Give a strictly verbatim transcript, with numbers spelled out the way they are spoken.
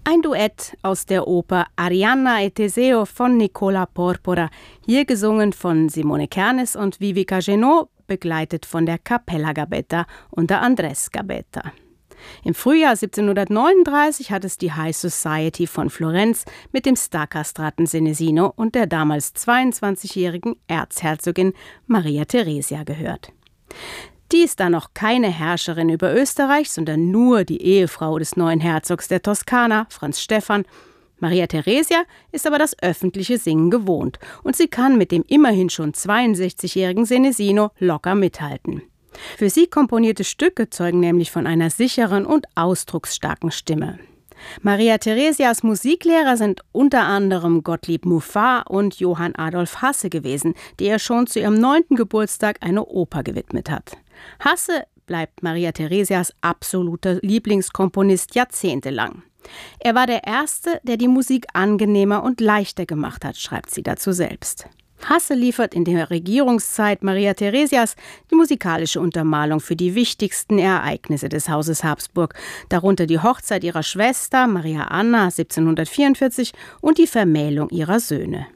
Ein Duett aus der Oper Arianna e Teseo von Nicola Porpora, hier gesungen von Simone Kernes und Vivica Genot, begleitet von der Cappella Gabetta unter Andrés Gabetta. Im Frühjahr siebzehnhundertneununddreißig hat es die High Society von Florenz mit dem Star-Kastraten Senesino und der damals zweiundzwanzigjährigen Erzherzogin Maria Theresia gehört. Die ist da noch keine Herrscherin über Österreich, sondern nur die Ehefrau des neuen Herzogs der Toskana, Franz Stephan. Maria Theresia ist aber das öffentliche Singen gewohnt und sie kann mit dem immerhin schon zweiundsechzigjährigen Senesino locker mithalten. Für sie komponierte Stücke zeugen nämlich von einer sicheren und ausdrucksstarken Stimme. Maria Theresias Musiklehrer sind unter anderem Gottlieb Muffat und Johann Adolf Hasse gewesen, die er schon zu ihrem neunten Geburtstag eine Oper gewidmet hat. Hasse bleibt Maria Theresias absoluter Lieblingskomponist jahrzehntelang. Er war der Erste, der die Musik angenehmer und leichter gemacht hat, schreibt sie dazu selbst. Hasse liefert in der Regierungszeit Maria Theresias die musikalische Untermalung für die wichtigsten Ereignisse des Hauses Habsburg, darunter die Hochzeit ihrer Schwester Maria Anna siebzehnhundertvierundvierzig und die Vermählung ihrer Söhne.